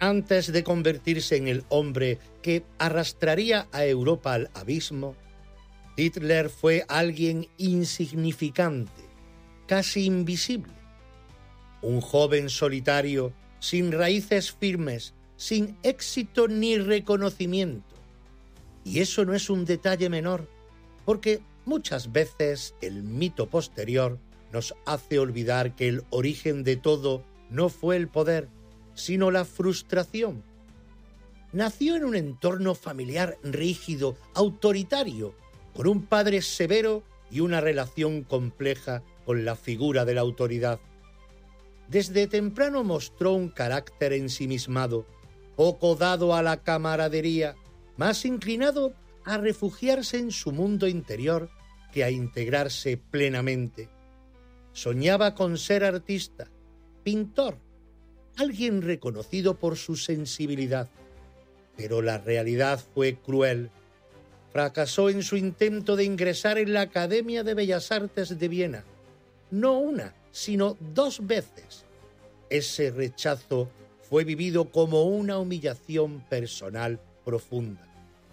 Antes de convertirse en el hombre que arrastraría a Europa al abismo, Hitler fue alguien insignificante, casi invisible. Un joven solitario, sin raíces firmes, sin éxito ni reconocimiento. Y eso no es un detalle menor, porque muchas veces el mito posterior nos hace olvidar que el origen de todo no fue el poder, sino la frustración. Nació en un entorno familiar rígido, autoritario, con un padre severo y una relación compleja con la figura de la autoridad. Desde temprano mostró un carácter ensimismado, poco dado a la camaradería, más inclinado a refugiarse en su mundo interior que a integrarse plenamente. Soñaba con ser artista, pintor, alguien reconocido por su sensibilidad, pero la realidad fue cruel. Fracasó en su intento de ingresar en la Academia de Bellas Artes de Viena, no una, sino 2 veces. Ese rechazo fue vivido como una humillación personal profunda.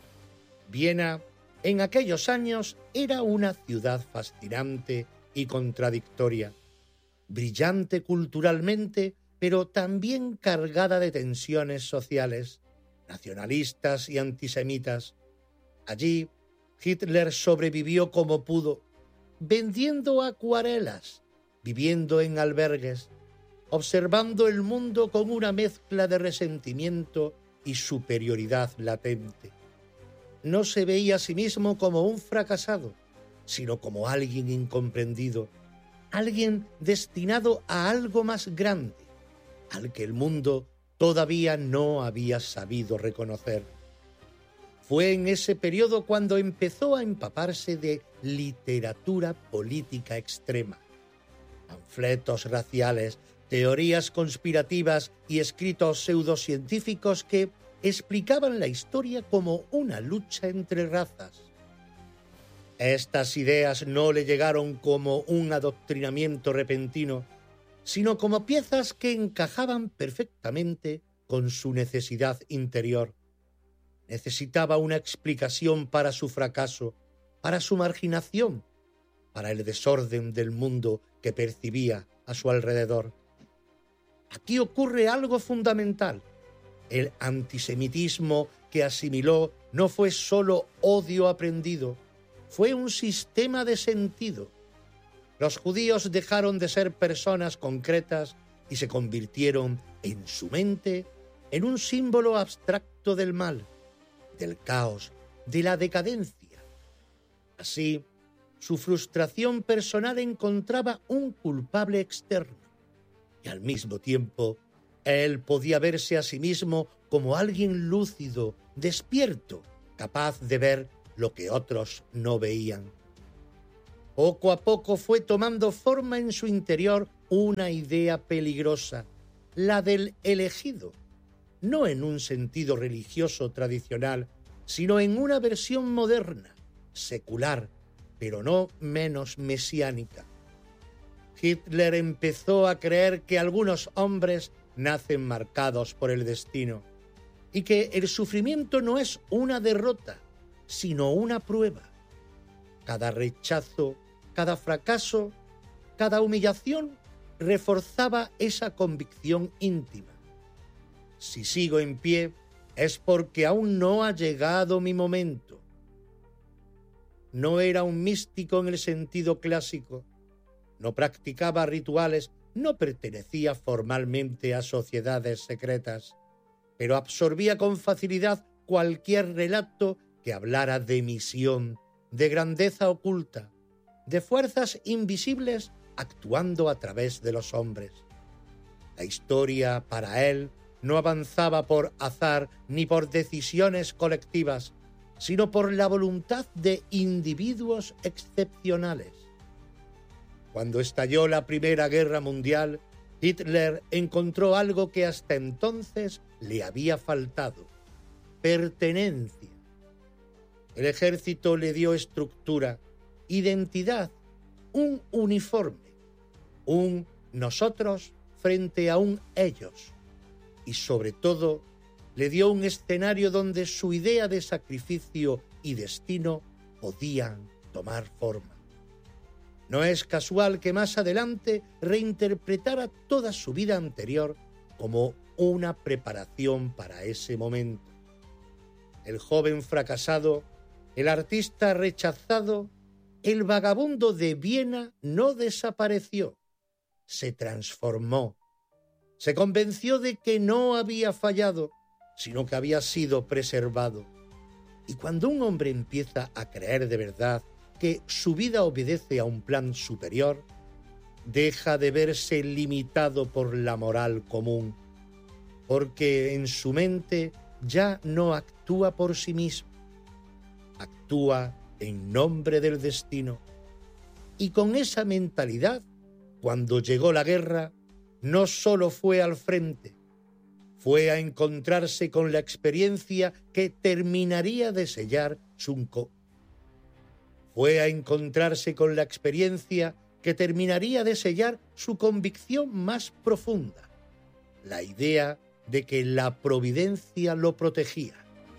Viena, en aquellos años, era una ciudad fascinante y contradictoria, brillante culturalmente, pero también cargada de tensiones sociales, nacionalistas y antisemitas. Allí, Hitler sobrevivió como pudo, vendiendo acuarelas, viviendo en albergues, observando el mundo con una mezcla de resentimiento y superioridad latente. No se veía a sí mismo como un fracasado, sino como alguien incomprendido, alguien destinado a algo más grande, al que el mundo todavía no había sabido reconocer. Fue en ese periodo cuando empezó a empaparse de literatura política extrema, panfletos raciales, teorías conspirativas y escritos pseudocientíficos que explicaban la historia como una lucha entre razas. Estas ideas no le llegaron como un adoctrinamiento repentino, sino como piezas que encajaban perfectamente con su necesidad interior. Necesitaba una explicación para su fracaso, para su marginación, para el desorden del mundo que percibía a su alrededor. Aquí ocurre algo fundamental. El antisemitismo que asimiló no fue solo odio aprendido, fue un sistema de sentido. Los judíos dejaron de ser personas concretas y se convirtieron en su mente en un símbolo abstracto del mal, del caos, de la decadencia. Así, su frustración personal encontraba un culpable externo y al mismo tiempo él podía verse a sí mismo como alguien lúcido, despierto, capaz de ver lo que otros no veían. Poco a poco fue tomando forma en su interior una idea peligrosa, la del elegido, no en un sentido religioso tradicional, sino en una versión moderna, secular, pero no menos mesiánica. Hitler empezó a creer que algunos hombres nacen marcados por el destino y que el sufrimiento no es una derrota, sino una prueba. Cada rechazo, cada fracaso, cada humillación reforzaba esa convicción íntima. Si sigo en pie es porque aún no ha llegado mi momento. No era un místico en el sentido clásico, no practicaba rituales, no pertenecía formalmente a sociedades secretas, pero absorbía con facilidad cualquier relato que hablara de misión, de grandeza oculta, de fuerzas invisibles actuando a través de los hombres. La historia, para él, no avanzaba por azar ni por decisiones colectivas, sino por la voluntad de individuos excepcionales. Cuando estalló la Primera Guerra Mundial, Hitler encontró algo que hasta entonces le había faltado: pertenencia. El ejército le dio estructura, identidad, un uniforme, un nosotros frente a un ellos. y sobre todo le dio un escenario donde su idea de sacrificio y destino podían tomar forma. No es casual que más adelante reinterpretara toda su vida anterior como una preparación para ese momento. El joven fracasado, el artista rechazado, el vagabundo de Viena no desapareció, se transformó, se convenció de que no había fallado, sino que había sido preservado. Y cuando un hombre empieza a creer de verdad que su vida obedece a un plan superior, deja de verse limitado por la moral común, porque en su mente ya no actúa por sí mismo, actúa en nombre del destino. Y con esa mentalidad, cuando llegó la guerra, no solo fue al frente, fue a encontrarse con la experiencia que terminaría de sellar su convicción más profunda, la idea de que la providencia lo protegía.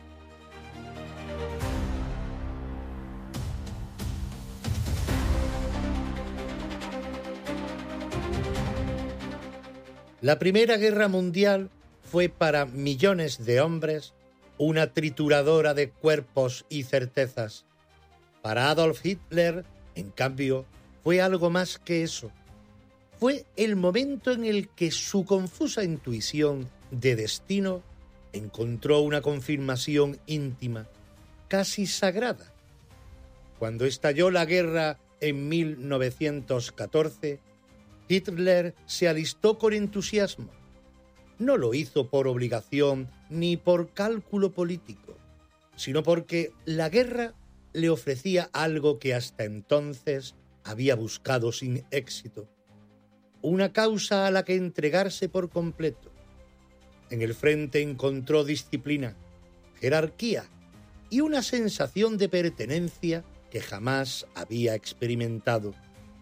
La Primera Guerra Mundial fue para millones de hombres una trituradora de cuerpos y certezas. Para Adolf Hitler, en cambio, fue algo más que eso. Fue el momento en el que su confusa intuición de destino encontró una confirmación íntima, casi sagrada. Cuando estalló la guerra en 1914, Hitler se alistó con entusiasmo. No lo hizo por obligación ni por cálculo político, sino porque la guerra le ofrecía algo que hasta entonces había buscado sin éxito: una causa a la que entregarse por completo. En el frente encontró disciplina, jerarquía y una sensación de pertenencia que jamás había experimentado.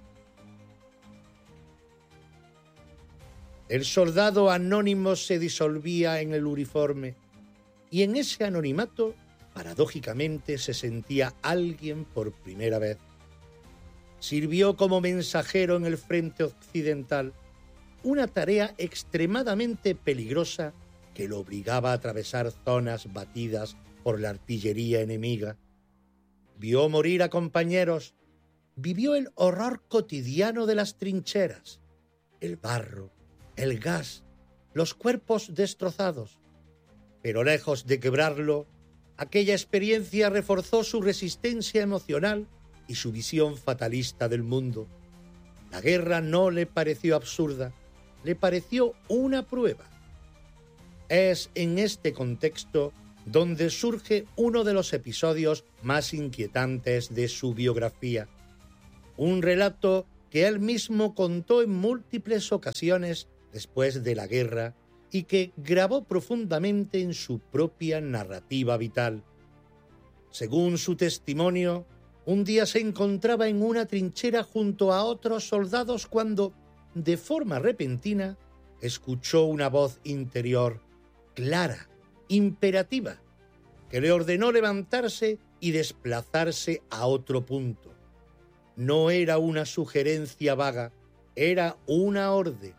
El soldado anónimo se disolvía en el uniforme y en ese anonimato, paradójicamente, se sentía alguien por primera vez. Sirvió como mensajero en el frente occidental, una tarea extremadamente peligrosa que lo obligaba a atravesar zonas batidas por la artillería enemiga. Vio morir a compañeros, vivió el horror cotidiano de las trincheras, el barro, el gas, los cuerpos destrozados. Pero lejos de quebrarlo, aquella experiencia reforzó su resistencia emocional y su visión fatalista del mundo. La guerra no le pareció absurda, le pareció una prueba. Es en este contexto donde surge uno de los episodios más inquietantes de su biografía, un relato que él mismo contó en múltiples ocasiones después de la guerra y que grabó profundamente en su propia narrativa vital. Según su testimonio, un día se encontraba en una trinchera junto a otros soldados cuando, de forma repentina, escuchó una voz interior, clara, imperativa, que le ordenó levantarse y desplazarse a otro punto. No era una sugerencia vaga, era una orden.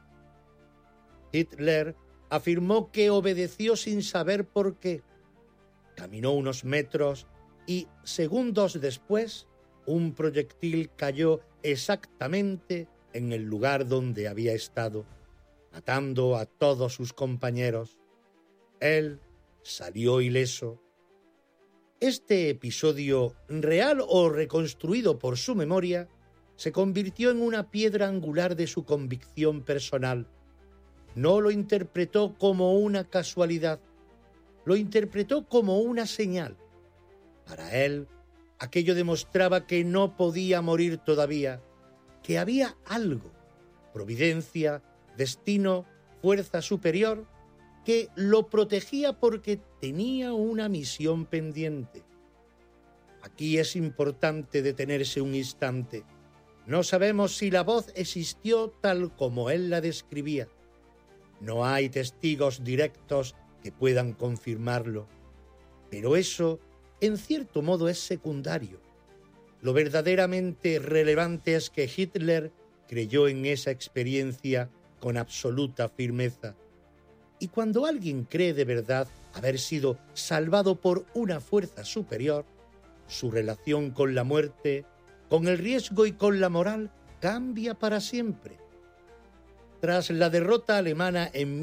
Hitler afirmó que obedeció sin saber por qué. Caminó unos metros y, segundos después, un proyectil cayó exactamente en el lugar donde había estado, matando a todos sus compañeros. Él salió ileso. Este episodio, real o reconstruido por su memoria, se convirtió en una piedra angular de su convicción personal. No lo interpretó como una casualidad, lo interpretó como una señal. Para él, aquello demostraba que no podía morir todavía, que había algo, providencia, destino, fuerza superior, que lo protegía porque tenía una misión pendiente. Aquí es importante detenerse un instante. No sabemos si la voz existió tal como él la describía. No hay testigos directos que puedan confirmarlo. Pero eso, en cierto modo, es secundario. Lo verdaderamente relevante es que Hitler creyó en esa experiencia con absoluta firmeza. Y cuando alguien cree de verdad haber sido salvado por una fuerza superior, su relación con la muerte, con el riesgo y con la moral cambia para siempre. Tras la derrota alemana en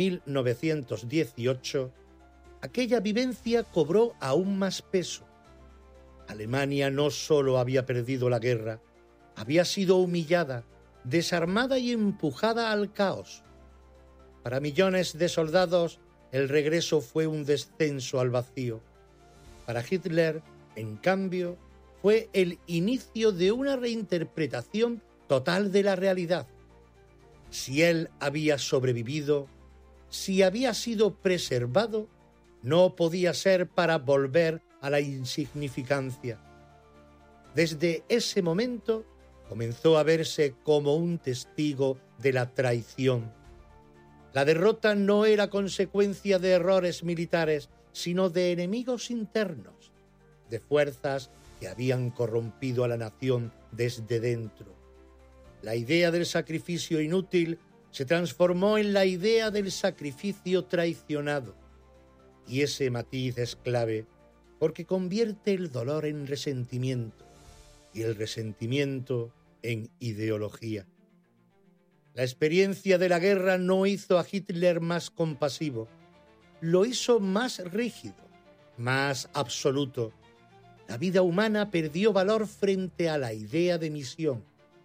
1918, aquella vivencia cobró aún más peso. Alemania no solo había perdido la guerra, había sido humillada, desarmada y empujada al caos. Para millones de soldados, el regreso fue un descenso al vacío. Para Hitler, en cambio, fue el inicio de una reinterpretación total de la realidad. Si él había sobrevivido, si había sido preservado, no podía ser para volver a la insignificancia. Desde ese momento comenzó a verse como un testigo de la traición. La derrota no era consecuencia de errores militares, sino de enemigos internos, de fuerzas que habían corrompido a la nación desde dentro. La idea del sacrificio inútil se transformó en la idea del sacrificio traicionado. Y ese matiz es clave porque convierte el dolor en resentimiento y el resentimiento en ideología. La experiencia de la guerra no hizo a Hitler más compasivo, lo hizo más rígido, más absoluto. La vida humana perdió valor frente a la idea de misión.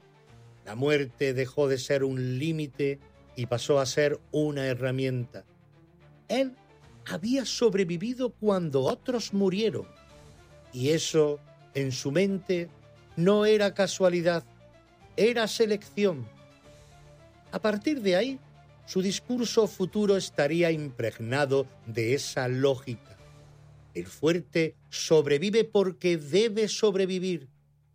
La muerte dejó de ser un límite y pasó a ser una herramienta. Él había sobrevivido cuando otros murieron, y eso, en su mente, no era casualidad, era selección. A partir de ahí, su discurso futuro estaría impregnado de esa lógica. El fuerte sobrevive porque debe sobrevivir.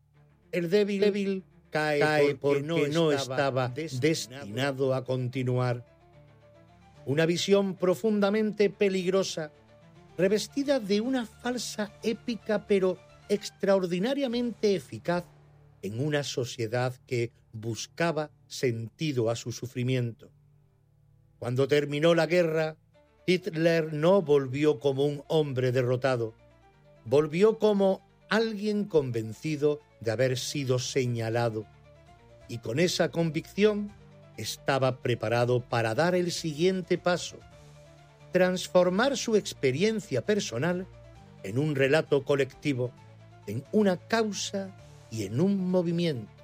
El débil cae porque no estaba destinado a continuar. Una visión profundamente peligrosa, revestida de una falsa épica pero extraordinariamente eficaz en una sociedad que buscaba sentido a su sufrimiento. Cuando terminó la guerra, Hitler no volvió como un hombre derrotado, volvió como alguien convencido de haber sido señalado, y con esa convicción estaba preparado para dar el siguiente paso, transformar su experiencia personal en un relato colectivo, en una causa y en un movimiento.